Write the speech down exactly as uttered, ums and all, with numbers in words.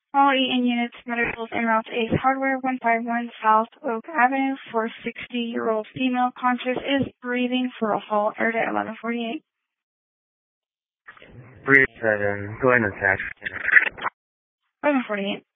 All E N units, medicals, en route to Ace Hardware, one five one South Oak Avenue for sixty-year-old female conscious is breathing for a halt aired at eleven forty-eight. three seven, go ahead and attach. eleven forty-eight.